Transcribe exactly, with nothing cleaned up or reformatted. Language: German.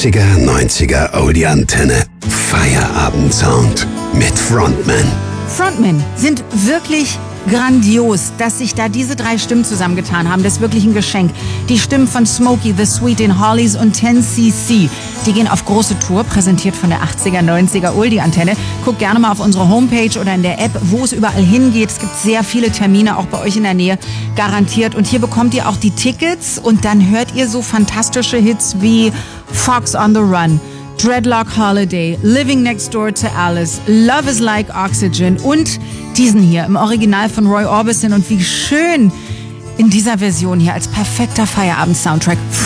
achtziger, neunziger Oldie-Antenne. Feierabend-Sound mit Frontman. Frontmen sind wirklich grandios, dass sich da diese drei Stimmen zusammengetan haben. Das ist wirklich ein Geschenk. Die Stimmen von Smokey, The Sweet, den Hollies und ten C C. Die gehen auf große Tour, präsentiert von der achtziger, neunziger Oldie-Antenne. Guckt gerne mal auf unsere Homepage oder in der App, wo es überall hingeht. Es gibt sehr viele Termine, auch bei euch in der Nähe, garantiert. Und hier bekommt ihr auch die Tickets und dann hört ihr so fantastische Hits wie Fox on the Run, Dreadlock Holiday, Living Next Door to Alice, Love is Like Oxygen und diesen hier im Original von Roy Orbison. Und wie schön in dieser Version hier als perfekter Feierabend-Soundtrack.